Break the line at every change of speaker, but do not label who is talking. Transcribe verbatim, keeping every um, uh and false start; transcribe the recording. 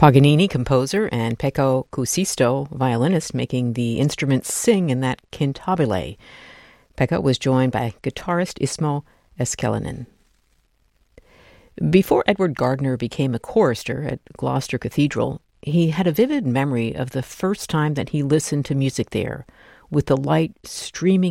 Paganini, composer, and Pecco Cusisto, violinist, making the instruments sing in that cantabile. Pecco was joined by guitarist Ismo Eskelinen. Before Edward Gardner became a chorister at Gloucester Cathedral, he had a vivid memory of the first time that he listened to music there, with the light streaming